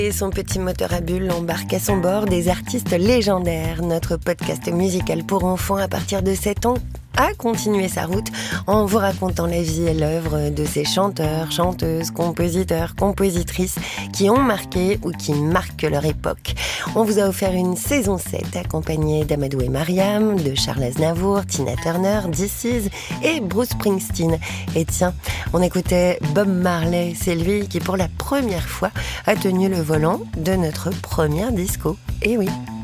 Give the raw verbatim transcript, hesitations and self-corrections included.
Et son petit moteur à bulles embarque à son bord des artistes légendaires. Notre podcast musical pour enfants à partir de sept ans a continué sa route en vous racontant la vie et l'œuvre de ces chanteurs, chanteuses, compositeurs, compositrices qui ont marqué ou qui marquent leur époque. On vous a offert une saison sept accompagnée d'Amadou et Mariam, de Charles Aznavour, Tina Turner, This Is et Bruce Springsteen. Et tiens, on écoutait Bob Marley, c'est lui qui pour la première fois a tenu le volant de notre première disco. Et oui.